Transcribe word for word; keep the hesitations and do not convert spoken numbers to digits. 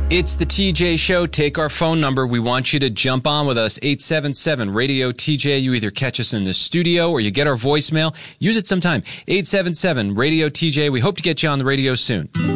It's the T J Show. Take our phone number. We want you to jump on with us. eight seven seven radio T J. You either catch us in the studio or you get our voicemail. Use it sometime. eight seven seven radio T J. We hope to get you on the radio soon.